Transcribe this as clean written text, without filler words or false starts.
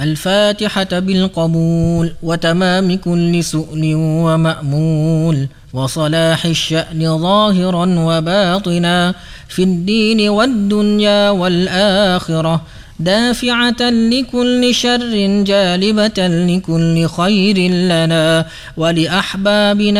الفاتحة بالقبول وتمام كل سؤل ومأمول، وصلاح الشأن ظاهرا وباطنا في الدين والدنيا والآخرة، دافعة لكل شر جالبة لكل خير لنا ولأحبابنا